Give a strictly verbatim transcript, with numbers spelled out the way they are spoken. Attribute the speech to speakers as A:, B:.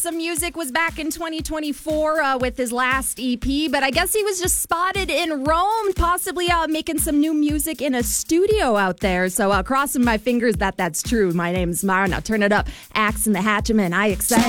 A: Some Music was back in twenty twenty-four uh, with his last E P, but I guess he was just spotted in Rome, possibly uh, making some new music in a studio out there. So uh, crossing my fingers that that's true. My name's Mara. Now turn it up. Axe and the Hatchetman, I excite.